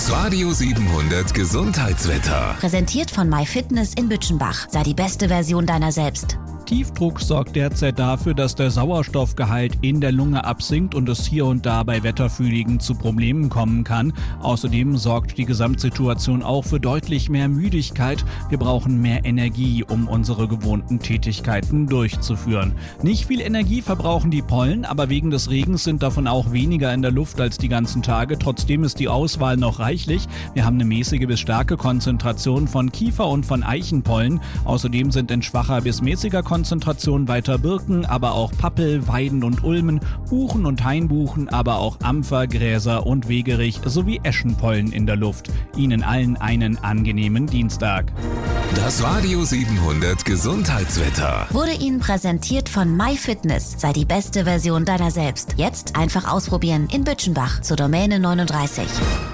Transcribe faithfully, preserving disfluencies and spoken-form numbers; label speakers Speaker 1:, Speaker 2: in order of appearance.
Speaker 1: Das Radio siebenhundert Gesundheitswetter.
Speaker 2: Präsentiert von MyFitness in Bütchenbach. Sei die beste Version deiner selbst.
Speaker 3: Tiefdruck sorgt derzeit dafür, dass der Sauerstoffgehalt in der Lunge absinkt und es hier und da bei Wetterfühligen zu Problemen kommen kann. Außerdem sorgt die Gesamtsituation auch für deutlich mehr Müdigkeit. Wir brauchen mehr Energie, um unsere gewohnten Tätigkeiten durchzuführen. Nicht viel Energie verbrauchen die Pollen, aber wegen des Regens sind davon auch weniger in der Luft als die ganzen Tage. Trotzdem ist die Auswahl noch reichlich. Wir haben eine mäßige bis starke Konzentration von Kiefer- und von Eichenpollen. Außerdem sind in schwacher bis mäßiger Konzentration weiter Birken, aber auch Pappel, Weiden und Ulmen, Buchen und Hainbuchen, aber auch Ampfer, Gräser und Wegerich sowie Eschenpollen in der Luft. Ihnen allen einen angenehmen Dienstag.
Speaker 1: Das Radio siebenhundert Gesundheitswetter
Speaker 2: Wurde Ihnen präsentiert von MyFitness. Sei die beste Version deiner selbst. Jetzt einfach ausprobieren in Bütchenbach zur Domäne neununddreißig.